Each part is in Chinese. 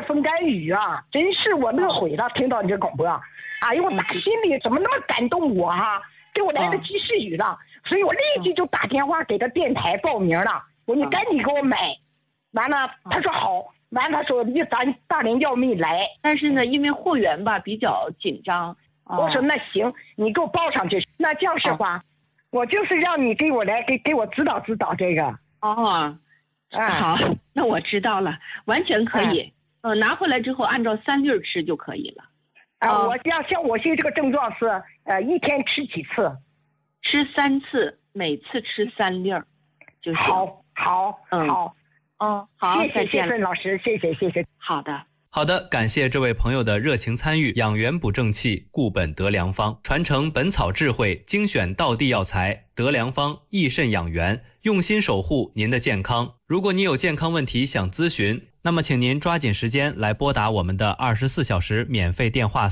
风干雨啊，真是我乐毁了。听到你这广播，哎呦，我打心里怎么那么感动我哈、给我来个及时雨了，所以我立即就打电话给他电台报名了。我说你赶紧给我买，完了他说好，完了他说咱大连药没来， 但是呢，因为货源吧比较紧张。 我说那行，你给我报上去。那这样式话，我就是让你给我来给我指导指导这个。 好，那我知道了，完全可以。拿回来之后按照3粒吃就可以了。 我像我现在这个症状是一天吃几次？ 吃3次，每次吃3粒就行。 好， 好， 谢谢孙老师，谢谢。 好的，感谢这位朋友的热情参与。养元补正气，固本得良方，传承本草智慧，精选道地药材，得良方益肾养元，用心守护您的健康。如果你有健康问题想咨询，那么请您抓紧时间来拨打我们的24小时免费电话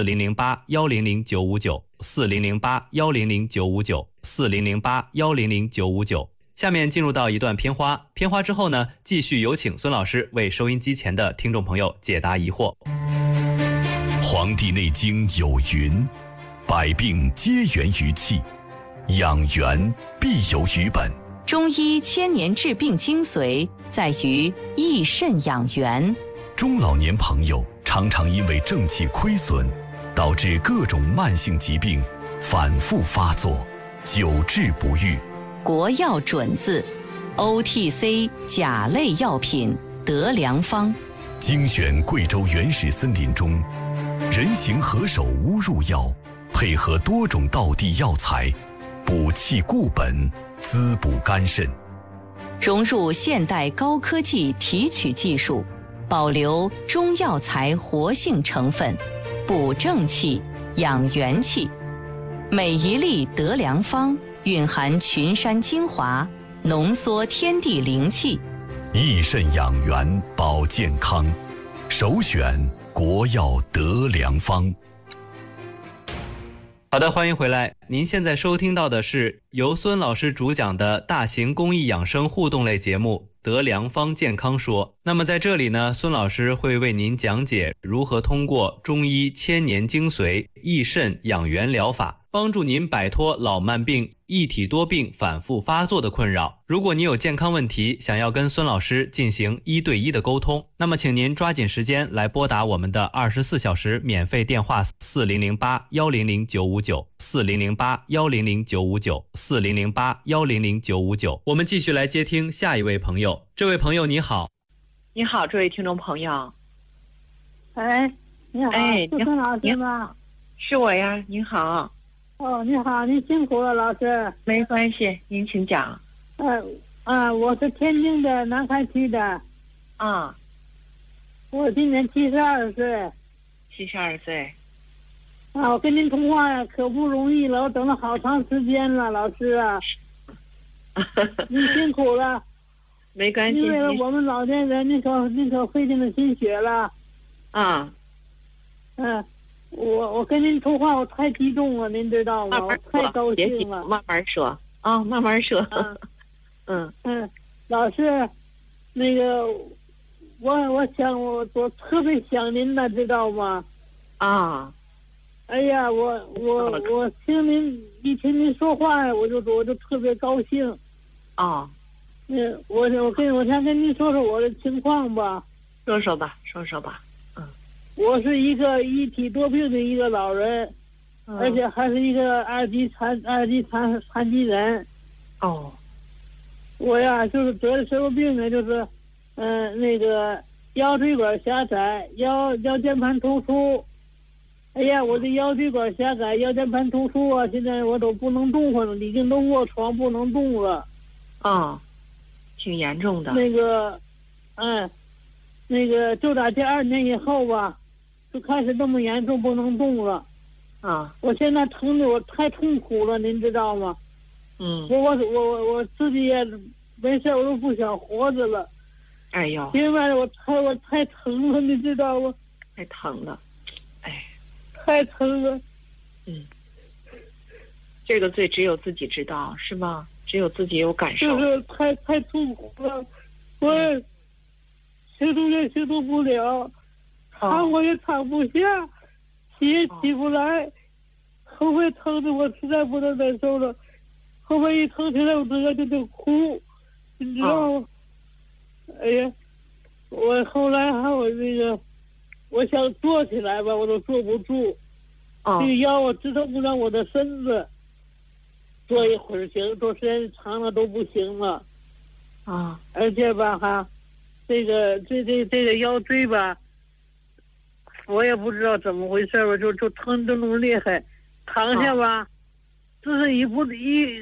4008-100-959，4008-100-959，4008-100-959。下面进入到一段片花，片花之后呢，继续有请孙老师为收音机前的听众朋友解答疑惑。 黄帝内经有云，百病皆源于气，养元必有于本。 中医千年治病精髓在于益肾养元。 中老年朋友常常因为正气亏损，导致各种慢性疾病反复发作，久治不愈。 国药准字 OTC 甲类药品得良方， 精选贵州原始森林中人形何首乌入药，配合多种道地药材，补气固本，滋补肝肾， 融入现代高科技提取技术，保留中药材活性成分，补正气养元气。每一粒得良方蕴含群山精华，浓缩天地灵气， 益肾养元保健康，首选国药得良方。 好的，欢迎回来。您现在收听到的是由孙老师主讲的大型公益养生互动类节目《得良方健康说》。那么在这里呢，孙老师会为您讲解如何通过中医千年精髓益肾养元疗法，帮助您摆脱老慢病、一体多病反复发作的困扰。如果你有健康问题，想要跟孙老师进行1对1的沟通，那么请您抓紧时间来拨打我们的24小时免费电话4008-100-959，4008-100-959，4008-100-959。我们继续来接听下一位朋友。这位朋友你好。 你好，这位听众朋友。 你好，是孙老师吗？ 是我呀，您好。 你好，您辛苦了，老师。 没关系，您请讲。 我是天津的南开区的。我今年72岁。 72岁。 我跟您通话呀，可不容易了，我等了好长时间了，老师啊。您辛苦了。 没关系。 因为我们老年人，您可费尽了心血了。我跟您通话，我太激动了，您知道吗？我太高兴了。 慢慢说啊，慢慢说。 老师，那个，我特别想您的，知道吗？哎呀，我听您说话，我就特别高兴。我先跟您说说我的情况吧。 说说吧。 我是一个一体多病的一个老人，而且还是一个二级残疾人。我呀，就是得的什么病呢？就是那个腰椎管狭窄，腰间盘突出。哎呀，我的腰椎管狭窄，腰间盘突出啊！现在我都不能动活了，已经都卧床不能动了。 挺严重的。 就打这2年以后吧，就开始这么严重，不能动了。我现在疼的我太痛苦了，您知道吗？我自己也没事，我都不想活着了。 哎呦！ 因为我太疼了，你知道吗？ 太疼了。 太疼了。 这个罪只有自己知道，是吗？只有自己有感受。 就是太痛苦了，我行动也行动不了， 躺我也躺不下，起也起不来，后背疼的我实在不能忍受了，后背一疼起来我自个就得哭，你知道吗？哎呀，我后来还有那个，我想坐起来吧，我都坐不住，这个腰我支撑不了我的身子，坐一会儿行，坐时间长了都不行了，而且吧哈，这个腰椎吧，我也不知道怎么回事吧，就疼得那么厉害，躺下吧，姿势一不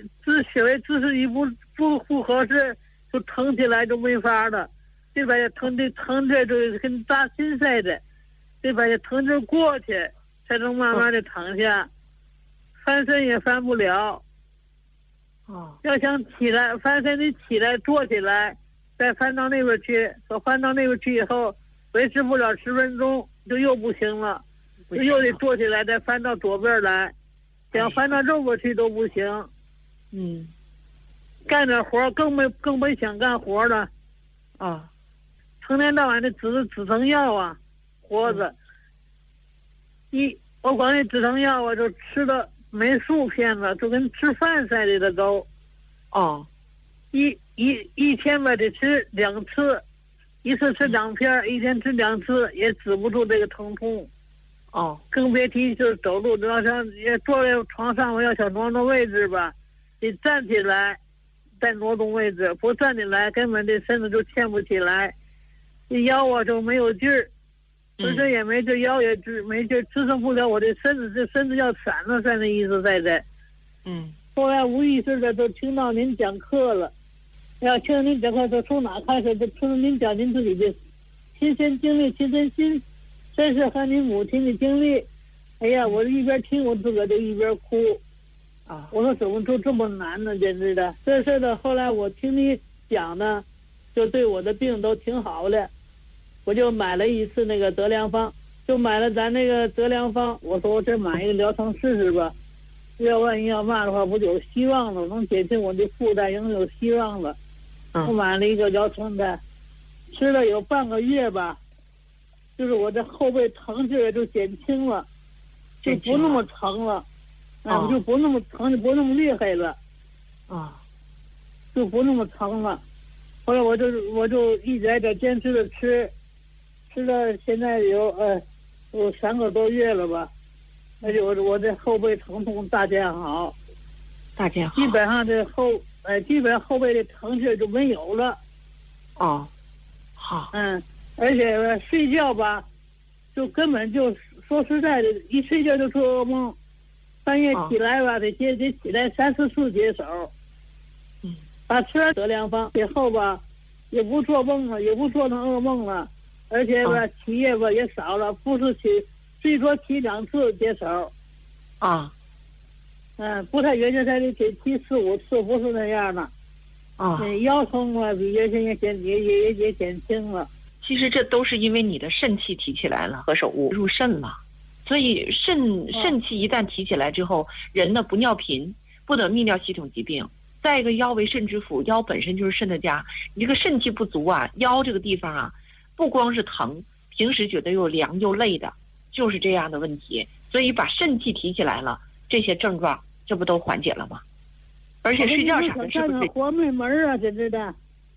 合适，就疼起来就没法了，这边也疼这就跟扎心似的，这边也疼着过去，才能慢慢的躺下，翻身也翻不了。要想起来翻身得起来坐起来，再翻到那边去，可翻到那边去以后，维持不了10分钟就又不行了，就又得坐起来再翻到左边来，想翻到右边去都不行。干点活更没想干活了，成天到晚的止疼药啊，活着。我管那止疼药啊，就吃的霉素片子，就跟吃饭似的都。一天吧得吃2次，一次吃2片，一天吃2次，也止不住这个疼痛。更别提就是走路，要想也坐在床上，我要想挪位置吧，得站起来。再挪动位置，不站起来根本这身子就欠不起来，这腰啊就没有劲儿，浑身也没劲，腰也没劲，支撑不了我这身子，这身子要散了那意思在这。后来无意识的就听到您讲课了，听到您讲课就从哪开始就听您讲您自己的亲身经历、亲身身世和您母亲的经历。哎呀，我一边听我自个就一边哭。我说怎么就这么难呢？简直的，这事的。后来我听你讲呢，就对我的病都挺好的，我就买了一次那个德良方，就买了咱那个德良方。我说我这买一个疗程试试吧，要万一要嘛的话，不就有希望了，能减轻我的负担，应该有希望了。我买了一个疗程的，吃了有半个月吧，就是我这后背疼劲儿就减轻了，就不那么疼了。我就不那么疼，就不那么厉害了，就不那么疼了。后来我就一直在这坚持着吃了现在有3个多月了吧，而且我这后背疼痛大见好，基本上这后背的疼劲就没有了。 好。 而且睡觉吧，就根本就说实在的，一睡觉就做噩梦。半夜起来吧，得起来3、4次解手。把吃完德良方以后吧，也不做梦了，也不做那噩梦了，而且吧，起夜吧也少了，不是最多起2次解手。不太原先才得起4、5次，不是那样的。腰痛啊，比原先也减轻了。 其实这都是因为你的肾气提起来了，何首乌入肾了。所以肾气一旦提起来之后，人呢不尿频，不得泌尿系统疾病。再一个，腰为肾之府，腰本身就是肾的家。你这个肾气不足啊，腰这个地方啊，不光是疼，平时觉得又凉又累的，就是这样的问题。所以把肾气提起来了，这些症状这不都缓解了吗？而且睡觉啥的是不是？ 活没门啊，真的。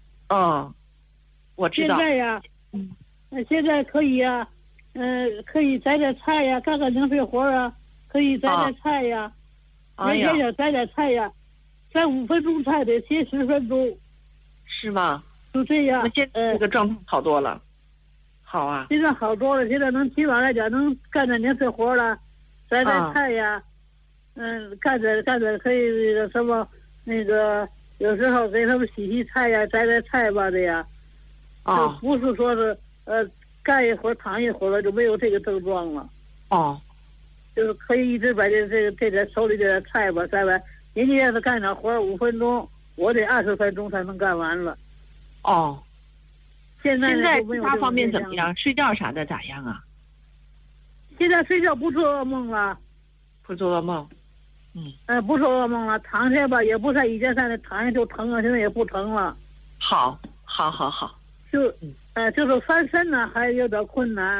我知道。 现在呀，现在可以呀。可以摘点菜呀，干零碎活啊，可以摘点菜呀，也想摘点菜呀，摘5分钟菜得歇10分钟， 是吗？ 就这样。 那现在这个状态好多了，好啊。 现在好多了，现在能起码来讲能干点零碎活了，摘点菜呀，干点可以那个什么那个有时候给他们洗菜呀，摘点菜吧的呀，就不是说是干一会儿躺一会儿了就没有这个症状了。就是可以一直把这点手里这点菜吧摘完。人家要是干点活5分钟，我得20分钟才能干完了。现在其他方面怎么样？睡觉啥的咋样啊？ 现在睡觉不做噩梦了。 不做噩梦。 不做噩梦了，躺下吧也不像以前似的躺下就疼了，现在也不疼了。 好。 就是翻身呢还有点困难。